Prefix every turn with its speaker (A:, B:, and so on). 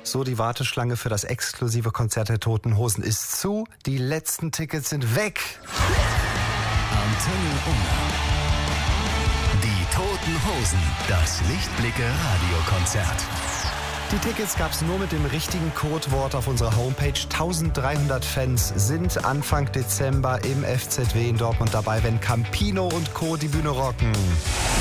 A: So, die Warteschlange für das exklusive Konzert der Toten Hosen ist zu. Die letzten Tickets sind weg.
B: Antenne Unna. Die Toten Hosen. Das Lichtblicke Radiokonzert.
A: Die Tickets gab es nur mit dem richtigen Codewort auf unserer Homepage. 1300 Fans sind Anfang Dezember im FZW in Dortmund dabei, wenn Campino und Co. die Bühne rocken.